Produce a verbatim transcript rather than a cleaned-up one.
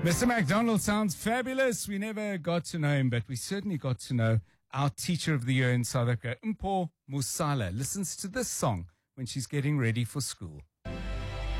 Mister McDonald sounds fabulous. We never got to know him, but we certainly got to know our teacher of the year in South Africa, Mpho Musala. Listens to this song when she's getting ready for school.